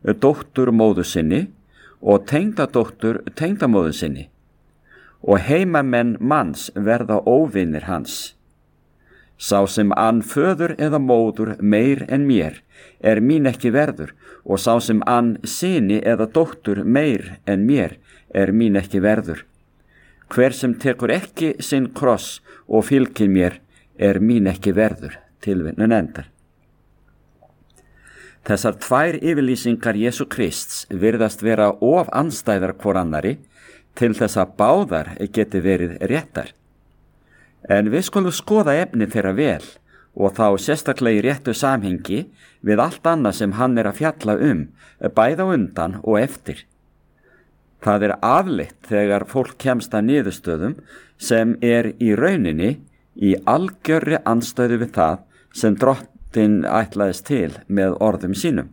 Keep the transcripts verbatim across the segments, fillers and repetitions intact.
dóttur móður sinni og tengdadóttur tengdamóður sinni, og heimamenn manns verða óvinir hans. Sá sem ann föður eða móður meir en mér er mín ekki verður, og sá sem ann syni eða dóttur meir en mér er mín ekki verður. Hver sem tekur ekki sinn kross og fylgir mér er mín ekki verður. Tilvitnun endar. Þessar tvær yfirlýsingar Jesú Krists virðast vera of andstæðar hvor annari til þess að báðar geti verið réttar. En við skulum skoða efni þeirra vel og þá sérstaklega í réttu samhengi við allt annað sem hann er að fjalla um, bæði á undan og eftir. Það er afleitt þegar fólk kemst að niðurstöðum sem er í rauninni í algjörri andstöðu við það sem Drottinn ætlaðist til með orðum sínum.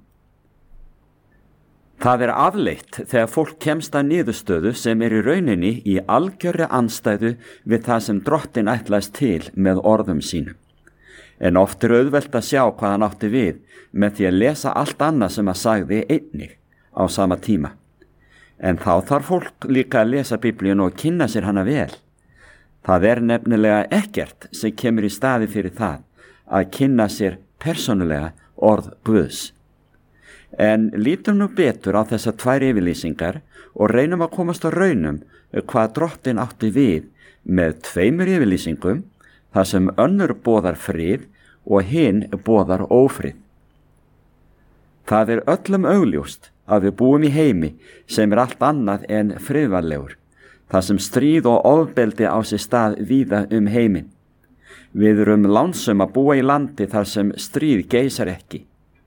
Það er afleitt þegar fólk kemst að niðurstöðu sem er í rauninni í algjörri andstæðu við það sem Drottinn ætlaðist til með orðum sínum. En oft er auðvelt að sjá hvað hann átti við með því að lesa allt annað sem hann sagði einnig á sama tíma. En þá þarf fólk líka að lesa Biblíuna og kynna sér hana vel. Það er nefnilega ekkert sem kemur í staði fyrir það að kynna sér persónulega orð Guðs. En lítum nú betur á þessar tvær yfirlýsingar og reynum að komast á raunum hvað Drottinn átti við með tveimur yfirlýsingum, þar sem önnur boðar frið og hinn boðar ófrið. Það er öllum augljóst að við búum í heimi sem er allt annað en friðvænlegur, þar sem stríð og ofbeldi á sér stað víða um heiminn. Við erum lánsum að búa í landi þar sem stríð geisar ekki.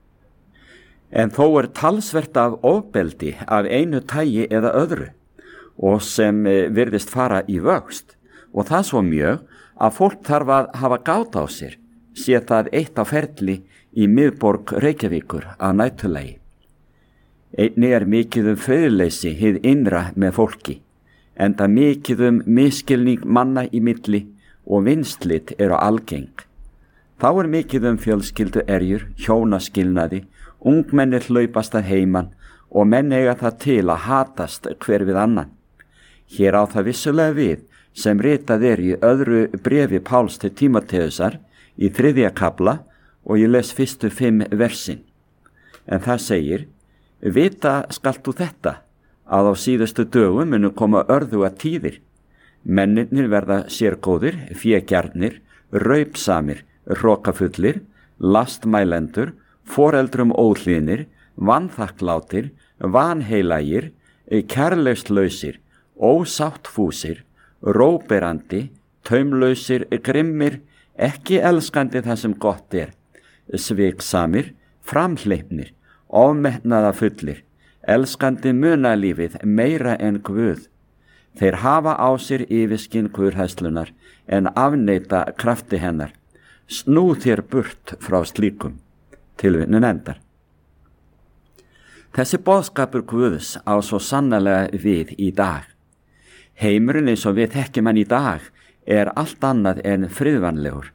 En þó er talsvert af ofbeldi af einu tagi eða öðru og sem virðist fara í vöxt, og það svo mjög að fólk þarf að hafa gát á sér, sé það eitt á ferli í miðborg Reykjavíkur að næturlagi. Einnig er mikið um föðurleysi hið innra með fólki, enda mikið um misskilning manna í milli og vinslit eru algeng. Þá er mikið um fjölskyldu erjur, hjónaskilnaði, ungmenni hlaupast að heiman og menn eiga það til að hatast hver við annan. Hér á það vissulega við sem ritað er í öðru bréfi Páls til Tímóteusar í þriðja kafla og ég les fyrstu fimm versin. En það segir: Vita skalt þú þetta, að á síðustu dögum munu koma örðuga tíðir. Mennirnir verða sérgóðir, fégjarnir, raupsamir, hrokafullir, lastmælendur, foreldrum óhlýðnir, vanþakklátir, vanheilagir, kærleikslausir, ósáttfúsir, róberandi, taumlausir, grimmir, ekki elskandi það sem gott er, sviksamir, framhleypnir, ofmetnaðafullir, elskandi munalífið meira en Guð. Þeir hafa á sér yfirskinn guðhræðslunnar en afneita krafti hennar. Snú þér burt frá slíkum. Tilvitnun endar. Þessi boðskapur Guðs á svo sannarlega við í dag. Heimurinn eins og við þekkjum hann í dag er allt annað en friðvænlegur.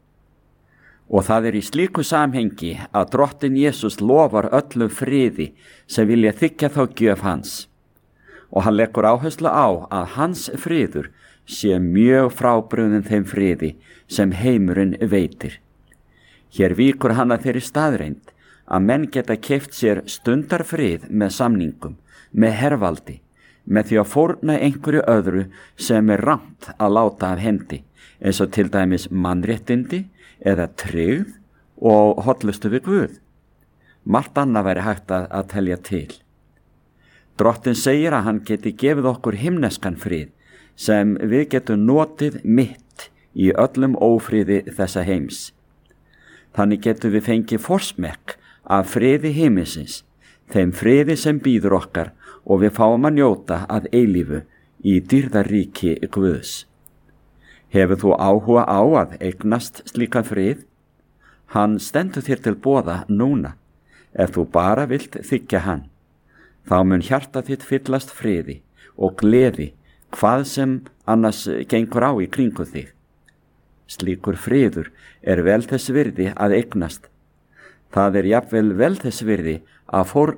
Og það er í slíku samhengi að Drottinn Jesús lofar öllum friði sem vilja þiggja þá gjöf hans. Og hann leggur áherslu á að hans friður sé mjög frábrugðinn þeim friði sem heimurinn veitir. Hér víkur hann að þeirri staðreind að menn geta keypt sér stundarfrið með samningum, með hervaldi, með því að fórna einhverju öðru sem er rangt að láta af hendi, eins og til dæmis mannréttindi eða tryggð og hollustu við Guð. Margt annað væri hægt að, að telja til. Drottinn segir að hann geti gefið okkur himneskan frið sem við getum notið mitt í öllum ófriði þessa heims. Þannig getum við fengið forsmekk af friði himinsins, þeim friði sem býður okkar, og við fáum að njóta að eilífu í dýrðaríki Guðs. Hefur þú áhuga á að eignast slíka frið? Hann stendur þér til boða núna, ef þú bara vilt þiggja hann. Þá mun hjarta þitt fyllast friði og gleði hvað sem annars gengur á í kringu þig. Slíkur friður er vel þess virði að eignast. Það er jafnvel vel þess virði að fórna